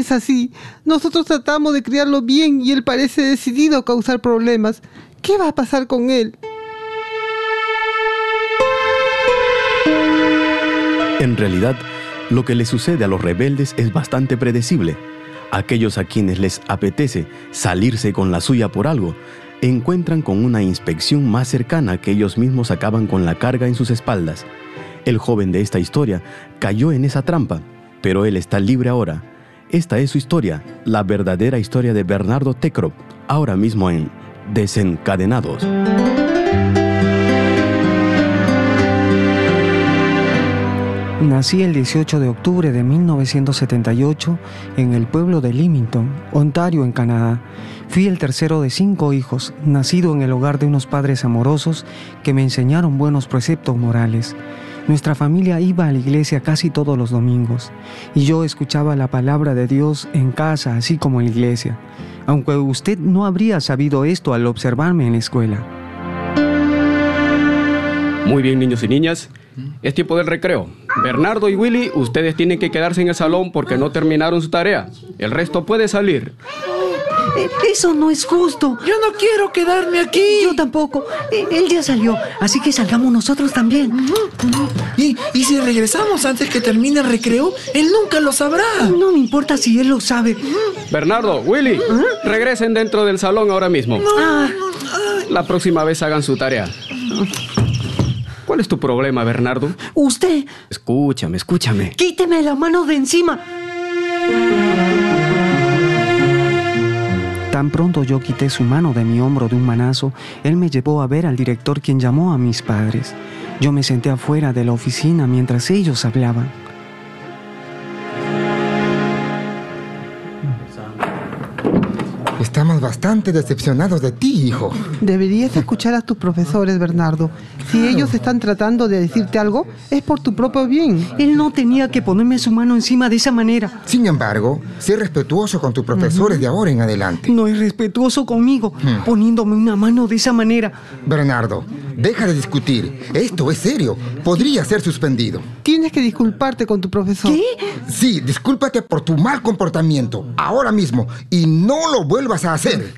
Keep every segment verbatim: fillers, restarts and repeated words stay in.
hables así? Nosotros tratamos de criarlo bien y él parece decidido a causar problemas. ¿Qué va a pasar con él? En realidad, lo que le sucede a los rebeldes es bastante predecible. Aquellos a quienes les apetece salirse con la suya por algo, encuentran con una inspección más cercana que ellos mismos acaban con la carga en sus espaldas. El joven de esta historia cayó en esa trampa, pero él está libre ahora. Esta es su historia, la verdadera historia de Bernardo Tekrop, ahora mismo en Desencadenados. Nací el dieciocho de octubre de mil novecientos setenta y ocho en el pueblo de Leamington, Ontario, en Canadá. Fui el tercero de cinco hijos, nacido en el hogar de unos padres amorosos que me enseñaron buenos preceptos morales. Nuestra familia iba a la iglesia casi todos los domingos y yo escuchaba la palabra de Dios en casa así como en la iglesia, aunque usted no habría sabido esto al observarme en la escuela. Muy bien, niños y niñas. Es tiempo del recreo. Bernardo y Willy, ustedes tienen que quedarse en el salón porque no terminaron su tarea. El resto puede salir. Eso no es justo. Yo no quiero quedarme aquí. Yo tampoco. Él ya salió, así que salgamos nosotros también. ¿Y, y si regresamos antes que termine el recreo? Él nunca lo sabrá. No me importa si él lo sabe. Bernardo, Willy, ¿Eh? regresen dentro del salón ahora mismo. No, ah. La próxima vez hagan su tarea. ¿Cuál es tu problema, Bernardo? Usted. Escúchame, escúchame. Quíteme la mano de encima. Tan pronto yo quité su mano de mi hombro de un manazo, él me llevó a ver al director, quien llamó a mis padres. Yo me senté afuera de la oficina mientras ellos hablaban. Estamos bastante decepcionados de ti, hijo. Deberías escuchar a tus profesores, Bernardo. Si ellos están tratando de decirte algo, es por tu propio bien. Él no tenía que ponerme su mano encima de esa manera. Sin embargo, sé respetuoso con tus profesores uh-huh. de ahora en adelante. No es respetuoso conmigo, hmm. poniéndome una mano de esa manera. Bernardo, deja de discutir. Esto es serio. Podría ser suspendido. Tienes que disculparte con tu profesor. ¿Qué? Sí, discúlpate por tu mal comportamiento. Ahora mismo. Y no lo vuelvas a hacer.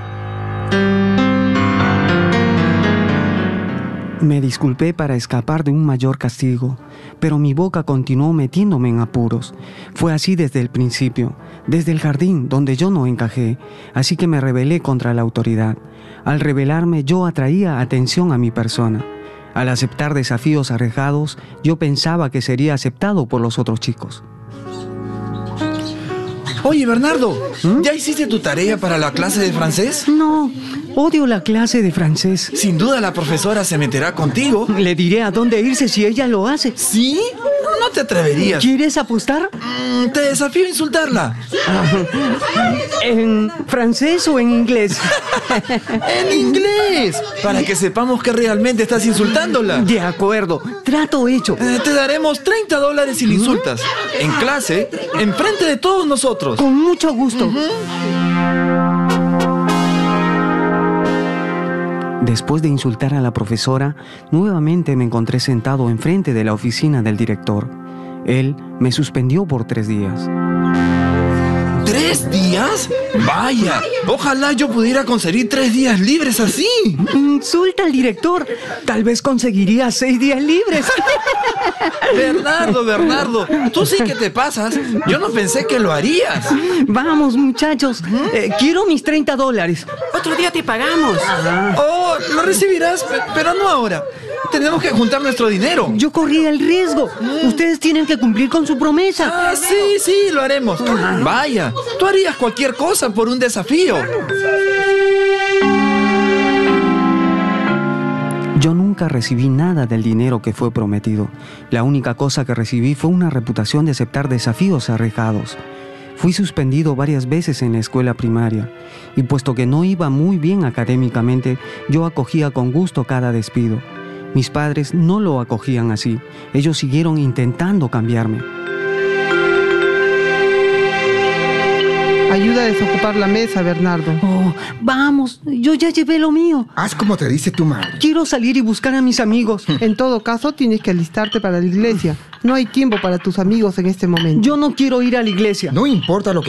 Me disculpé para escapar de un mayor castigo, pero mi boca continuó metiéndome en apuros. Fue así desde el principio, desde el jardín donde yo no encajé, así que me rebelé contra la autoridad. Al rebelarme, yo atraía atención a mi persona. Al aceptar desafíos arriesgados, yo pensaba que sería aceptado por los otros chicos. Oye, Bernardo, ¿Mm? ¿ya hiciste tu tarea para la clase de francés? No, odio la clase de francés. Sin duda la profesora se meterá contigo. Le diré a dónde irse si ella lo hace. ¿Sí? No te atreverías. ¿Quieres apostar? Mm, te desafío a insultarla. ¿En francés o en inglés? ¡En inglés! Para que sepamos que realmente estás insultándola. De acuerdo, trato hecho. Eh, te daremos treinta dólares si le insultas. En clase, enfrente de todos nosotros. Con mucho gusto. Uh-huh. Después de insultar a la profesora, nuevamente me encontré sentado enfrente de la oficina del director. Él me suspendió por tres días. ¿Tres días? Vaya, ojalá yo pudiera conseguir tres días libres así. Insulta al director. Tal vez conseguiría seis días libres. Bernardo, Bernardo, tú sí que te pasas. Yo no pensé que lo harías. Vamos, muchachos. Eh, quiero mis treinta dólares. Otro día te pagamos. Oh, lo recibirás, pero no ahora. Tenemos que juntar nuestro dinero. Yo corrí el riesgo. Mm. Ustedes tienen que cumplir con su promesa. Ah, sí, sí, lo haremos. Ah. Vaya, tú harías cualquier cosa por un desafío. Yo nunca recibí nada del dinero que fue prometido. La única cosa que recibí fue una reputación de aceptar desafíos arriesgados. Fui suspendido varias veces en la escuela primaria, y puesto que no iba muy bien académicamente, yo acogía con gusto cada despido. Mis padres no lo acogían así. Ellos siguieron intentando cambiarme. Ayuda a desocupar la mesa, Bernardo. Oh, vamos, yo ya llevé lo mío. Haz como te dice tu madre. Quiero salir y buscar a mis amigos. En todo caso, tienes que alistarte para la iglesia. No hay tiempo para tus amigos en este momento. Yo no quiero ir a la iglesia. No importa lo que